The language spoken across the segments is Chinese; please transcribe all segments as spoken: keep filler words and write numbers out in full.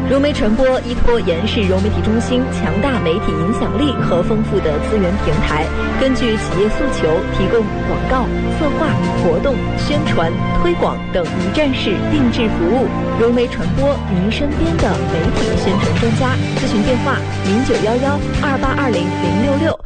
融媒传播依托延世融媒体中心强大媒体影响力和丰富的资源平台，根据企业诉求提供广告、策划、活动、宣传、推广等一站式定制服务。融媒传播，您身边的媒体宣传专家。咨询电话：零九幺幺二八二零零六六。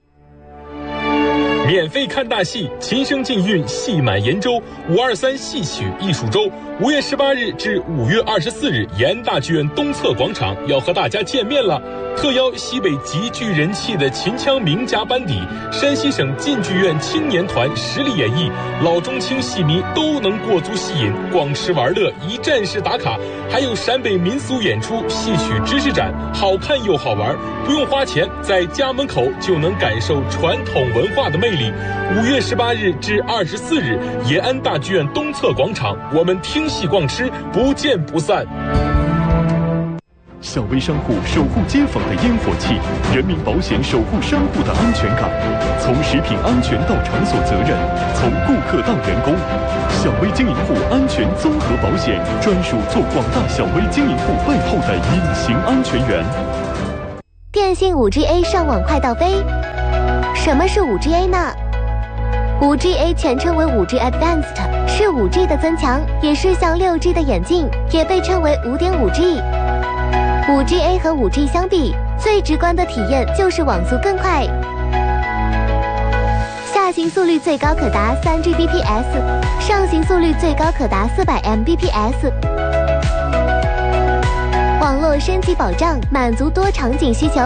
免费看大戏，琴声竞韵，戏满延州。五二三戏曲艺术周，五月十八日至五月二十四日，延安大剧院东侧广场要和大家见面了。特邀西北极具人气的秦腔名家班底，山西省晋剧院青年团实力演绎，老中青戏迷都能过足戏瘾，光吃玩乐，一站式打卡。还有陕北民俗演出、戏曲知识展，好看又好玩，不用花钱，在家门口就能感受传统文化的魅力。五月十八日至二十四日，延安大剧院东侧广场，我们听戏逛吃，不见不散。 小微商户守护街坊的烟火气，人民保险守护商户的安全感。从食品安全到场所责任，从顾客到员工，小微经营户安全综合保险专属做广大小微经营户背后的隐形安全员。 电信 五 G A 上网快到飞。什么是 五 G A 呢？ 五 G A 全称为 五 G Advanced， 是 五 G 的增强，也是向 六 G 的演进，也被称为 五点五 G。五 G A 和 五 G 相比，最直观的体验就是网速更快，下行速率最高可达 三 G B P S， 上行速率最高可达 四百 M B P S。 网络升级保障，满足多场景需求，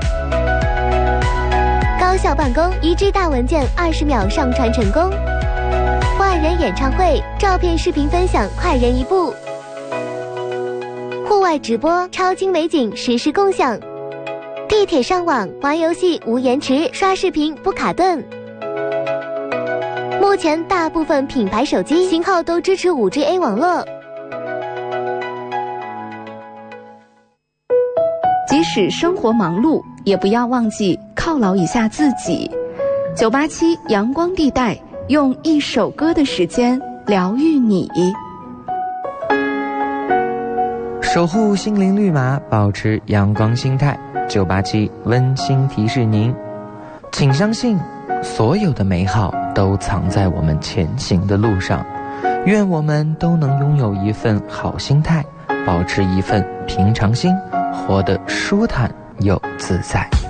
高效办公，一 G 大文件二十秒上传成功，万人演唱会，照片视频分享快人一步，户外直播，超清美景实时共享，地铁上网玩游戏无延迟，刷视频不卡顿。目前大部分品牌手机型号都支持 五 G A 网络。 即使生活忙碌，也不要忘记犒劳一下自己。九八七阳光地带，用一首歌的时间疗愈你。 守护心灵绿码，保持阳光心态。九八七温馨提示您，请相信，所有的美好都藏在我们前行的路上。愿我们都能拥有一份好心态，保持一份平常心，活得舒坦又自在。